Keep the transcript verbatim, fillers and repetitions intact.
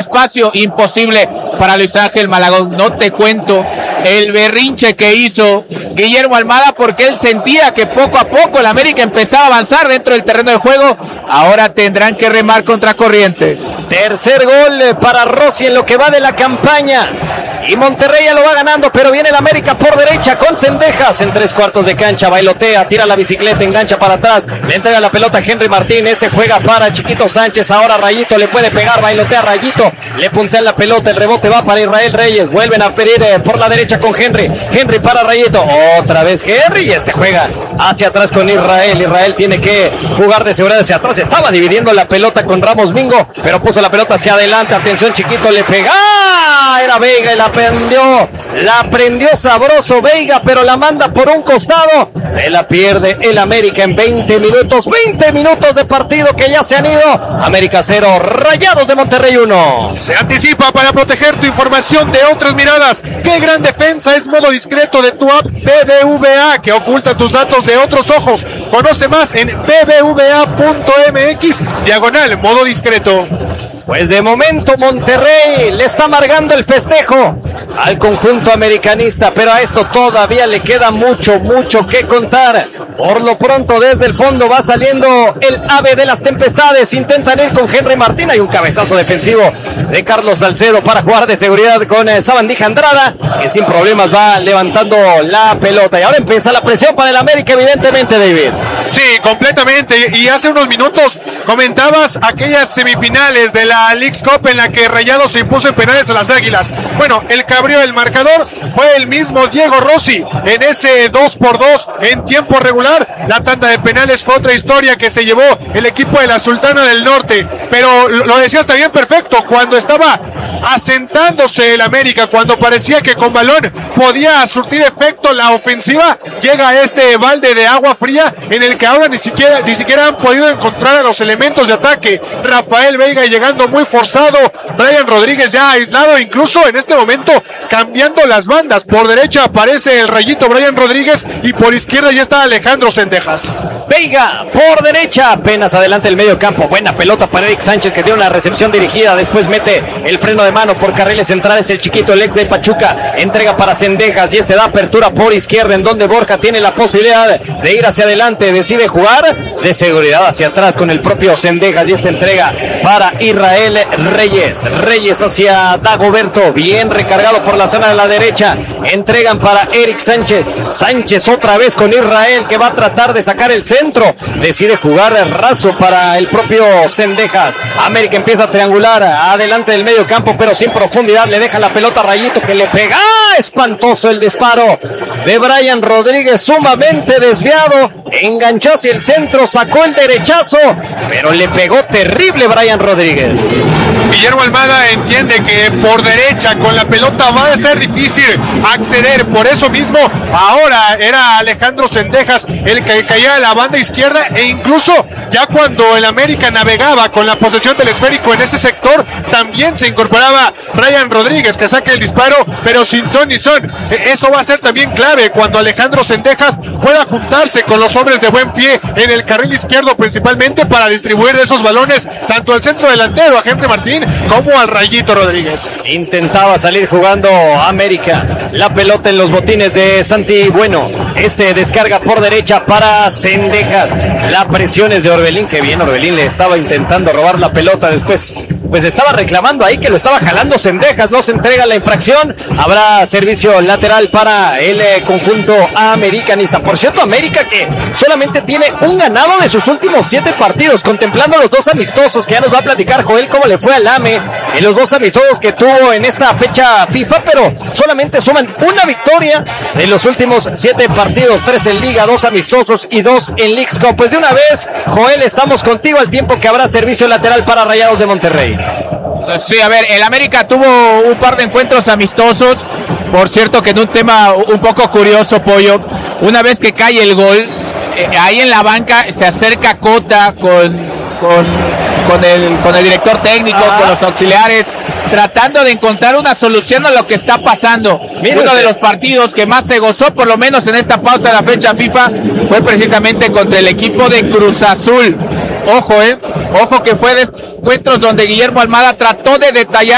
espacio, imposible para Luis Ángel Malagón. No te cuento el berrinche que hizo Guillermo Almada, porque él sentía que poco a poco el América empezaba a avanzar dentro del terreno de juego. Ahora tendrán que remar contra corriente. Tercer gol para Rossi en lo que va de la campaña. Y Monterrey ya lo va ganando, pero viene el América por derecha con Cendejas en tres cuartos de cancha, bailotea, tira la bicicleta, engancha para atrás, le entrega la pelota a Henry Martín, este juega para Chiquito Sánchez, ahora Rayito le puede pegar, bailotea Rayito, le puntea la pelota, el rebote va para Israel Reyes, vuelven a pedir eh, por la derecha con Henry, Henry para Rayito, otra vez Henry y este juega hacia atrás con Israel, Israel tiene que jugar de seguridad hacia atrás, estaba dividiendo la pelota con Ramos Mingo, pero puso la pelota hacia adelante, atención Chiquito, le pega, ¡ah! Era Veiga y la prendió, la prendió sabroso Veiga, pero la manda por un costado, se la pierde el América en veinte minutos, veinte minutos de partido que ya se han ido, América cero, Rayados de Monterrey uno. Se anticipa para proteger tu información de otras miradas. Qué gran defensa es modo discreto de tu app B B V A, que oculta tus datos de otros ojos. Conoce más en b b v a punto m x diagonal modo discreto. Pues de momento Monterrey le está amargando el festejo al conjunto americanista, pero a esto todavía le queda mucho, mucho que contar. Por lo pronto desde el fondo va saliendo el ave de las tempestades, intentan ir con Henry Martín, hay un cabezazo defensivo de Carlos Salcedo para jugar de seguridad con eh, Sabandija Andrada, que sin problemas va levantando la pelota, y ahora empieza la presión para el América evidentemente, David. Sí, completamente, y hace unos minutos comentabas aquellas semifinales de la Leagues Cup en la que Rayados se impuso en penales a las Águilas. Bueno, el que abrió el marcador fue el mismo Diego Rossi en ese dos por dos en tiempo regular. La tanda de penales fue otra historia que se llevó el equipo de la Sultana del Norte, pero lo decías también perfecto, cuando estaba asentándose el América, cuando parecía que con balón podía surtir efecto la ofensiva, llega este balde de agua fría en el que ahora ni siquiera, ni siquiera han podido encontrar a los elementos de ataque. Rafael Veiga llegando muy forzado, Brian Rodríguez ya aislado, incluso en este momento cambiando las bandas. Por derecha aparece el Rayito Brian Rodríguez y por izquierda ya está Alejandro Cendejas. Veiga por derecha, apenas adelante el medio campo, buena pelota para Eric Sánchez que tiene una recepción dirigida, después mete el freno de mano por carriles centrales, el Chiquito, el ex de Pachuca, entrega para Cendejas y este da apertura por izquierda en donde Borja tiene la posibilidad de ir hacia adelante, decide jugar de seguridad hacia atrás con el propio Cendejas y esta entrega para Israel Reyes, Reyes hacia Dagoberto, bien recargado por la zona de la derecha, entregan para Eric Sánchez, Sánchez otra vez con Israel que va a tratar de sacar el centro, decide jugar raso para el propio Cendejas, América empieza a triangular adelante del medio campo pero sin profundidad, le deja la pelota a Rayito que le pega, ¡ah! Espantoso el disparo de Brian Rodríguez, sumamente desviado, enganchó hacia el centro, sacó el derechazo, pero le pegó terrible Brian Rodríguez. Guillermo Almada entiende que por derecha con la pelota va a ser difícil acceder, por eso mismo ahora era Alejandro Cendejas el que caía a la banda izquierda, e incluso ya cuando el América navegaba con la posesión del esférico en ese sector, también se incorporaba Brian Rodríguez que saque el disparo, pero sin ton ni son. Eso va a ser también clave cuando Alejandro Cendejas pueda juntarse con los hombres de buen pie en el carril izquierdo principalmente para distribuir esos balones tanto al centro delantero, a Henry Martín, como al Rayito Rodríguez. Intentaba salir jugando América, la pelota en los botines de Santi Bueno, este descarga por derecha para Cendejas, la presión es de Orbelín, que bien Orbelín le estaba intentando robar la pelota, después pues estaba reclamando ahí que lo estaba jalando Cendejas, no se entrega la infracción, habrá servicio lateral para el eh, conjunto americanista. Por cierto, América que solamente tiene un ganado de sus últimos siete partidos, contemplando los dos amistosos que ya nos va a platicar Joel cómo le fue al A M E en los dos amistosos que tuvo en esta fecha FIFA, pero solamente suman una victoria de los últimos siete partidos, tres en Liga, dos amistosos y dos en Leagues Cup. Pues de una vez, Joel, estamos contigo al tiempo que habrá servicio lateral para Rayados de Monterrey. Sí, a ver, el América tuvo un par de encuentros amistosos. Por cierto que en un tema un poco curioso, Pollo, una vez que cae el gol, eh, ahí en la banca se acerca Cota con, con, con, el, con el director técnico, ah. con los auxiliares, tratando de encontrar una solución a lo que está pasando. Mírate. Uno de los partidos que más se gozó, por lo menos en esta pausa de la fecha FIFA, fue precisamente contra el equipo de Cruz Azul. Ojo, eh, ojo que fue de encuentros donde Guillermo Almada trató de detallar